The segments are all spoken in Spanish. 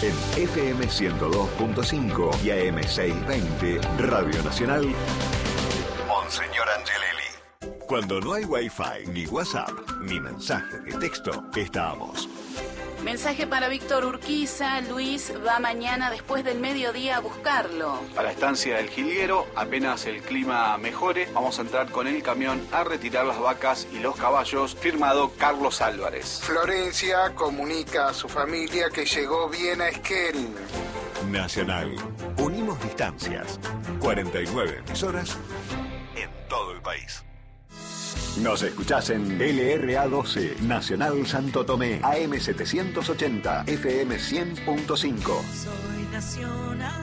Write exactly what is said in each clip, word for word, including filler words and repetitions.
En F M ciento dos punto cinco y A M seiscientos veinte, Radio Nacional, Monseñor Angelelli. Cuando no hay Wi-Fi, ni WhatsApp, ni mensaje de texto, estamos. Mensaje para Víctor Urquiza. Luis va mañana después del mediodía a buscarlo. A la estancia del Jilguero, apenas el clima mejore, vamos a entrar con el camión a retirar las vacas y los caballos. Firmado Carlos Álvarez. Florencia comunica a su familia que llegó bien a Esquel. Nacional. Unimos distancias. cuarenta y nueve emisoras en todo el país. Nos escuchás en L R A doce, Nacional Santo Tomé, A M setecientos ochenta, F M cien punto cinco. Soy nacional.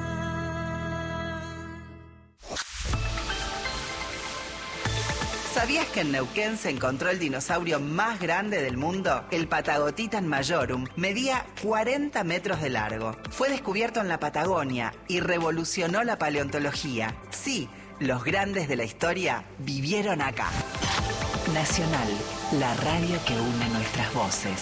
¿Sabías que en Neuquén se encontró el dinosaurio más grande del mundo? El Patagotitan majorum medía cuarenta metros de largo. Fue descubierto en la Patagonia y revolucionó la paleontología. Sí, los grandes de la historia vivieron acá. Nacional, la radio que une nuestras voces.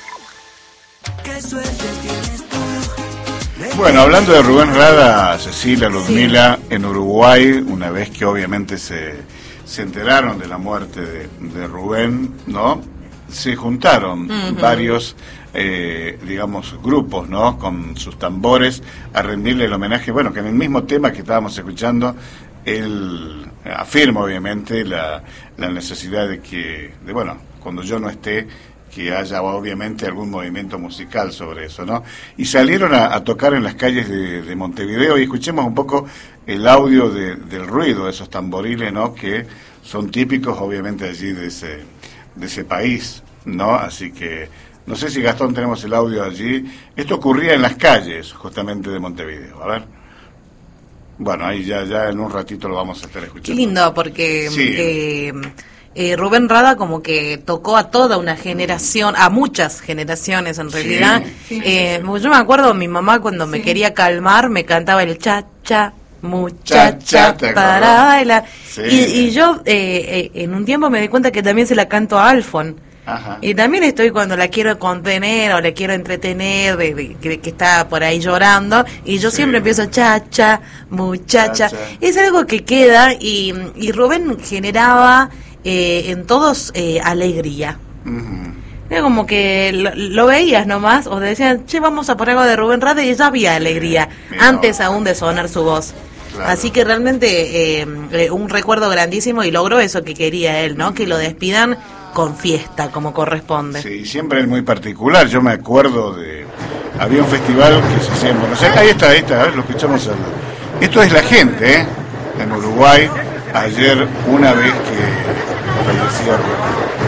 ¿Qué suerte tienes tú? Bueno, hablando de Rubén Rada, Cecilia, Ludmila, sí. En Uruguay, una vez que obviamente se, se enteraron de la muerte de, de Rubén, ¿no? Se juntaron uh-huh. varios, eh, digamos, grupos, ¿no? Con sus tambores a rendirle el homenaje. Bueno, que en el mismo tema que estábamos escuchando, él afirma obviamente la, la necesidad de que, de bueno, cuando yo no esté, que haya obviamente algún movimiento musical sobre eso, ¿no? Y salieron a, a tocar en las calles de, de Montevideo, y escuchemos un poco el audio de, del ruido de esos tamboriles, ¿no? Que son típicos obviamente allí de ese, de ese país, ¿no? Así que no sé si, Gastón, tenemos el audio allí. Esto ocurría en las calles justamente de Montevideo. A ver. Bueno, ahí ya, ya en un ratito lo vamos a estar escuchando. Qué lindo, porque sí. eh, eh, Rubén Rada como que tocó a toda una generación, a muchas generaciones en realidad. Sí. Sí, eh, sí, sí. Yo me acuerdo, mi mamá cuando sí. me quería calmar me cantaba el cha-cha, muchacha, cha, para bailar. Sí. Y, y yo eh, eh, en un tiempo me di cuenta que también se la canto a Alfon. Ajá. Y también estoy cuando la quiero contener o la quiero entretener, de, de, de que está por ahí llorando, y yo sí. siempre empiezo chacha, muchacha. Cha, cha. Es algo que queda, y, y Rubén generaba eh, en todos eh, alegría. Uh-huh. Era como que lo, lo veías nomás, o decían, che, vamos a por algo de Rubén Rada, y ya había alegría, sí, antes no. aún de sonar su voz. Claro. Así que realmente eh, eh, un recuerdo grandísimo, y logró eso que quería él, ¿no? Uh-huh. Que lo despidan con fiesta, como corresponde. Sí, siempre es muy particular. Yo me acuerdo de... Había un festival que se hacía en Buenos Aires. Ahí está, ahí está, lo escuchamos. Al... Esto es La Gente, ¿eh? En Uruguay, ayer, una vez que fallecía Rubén.